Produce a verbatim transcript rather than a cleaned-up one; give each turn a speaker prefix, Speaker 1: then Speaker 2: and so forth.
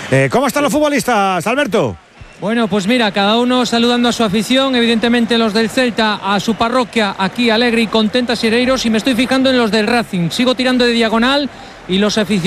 Speaker 1: Eh, ¿Cómo están los futbolistas, Alberto?
Speaker 2: Bueno, pues mira, cada uno saludando a su afición, evidentemente los del Celta a su parroquia, aquí alegre y contenta Sereiros, y me estoy fijando en los del Racing, sigo tirando de diagonal y los aficionados